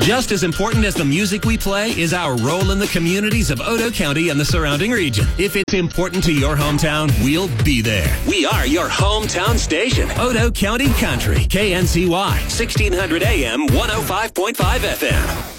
Just as important as the music we play is our role in the communities of Otoe County and the surrounding region. If it's important to your hometown, we'll be there. We are your hometown station. Otoe County Country, KNCY, 1600 AM, 105.5 FM.